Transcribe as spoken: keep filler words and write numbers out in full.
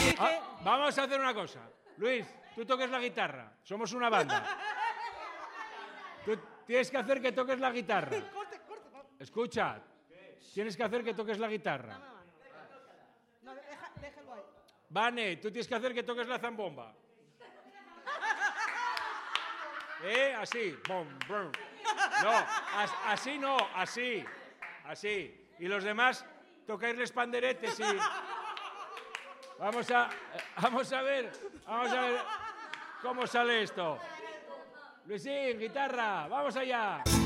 dije... Ah, vamos a hacer una cosa. Luis, tú toques la guitarra. Somos una banda. Tú tienes que hacer que toques la guitarra. Corte, corte. Escucha, tienes que hacer que toques la guitarra. No, deja, déjalo ahí. Vane, tú tienes que hacer que toques la zambomba. ¿Eh? Así. Bom, bom. No, as, así no, así. Así. Y los demás tocáis los panderetes y... Vamos a, vamos a ver, vamos a ver cómo sale esto. Luisín, guitarra, vamos allá.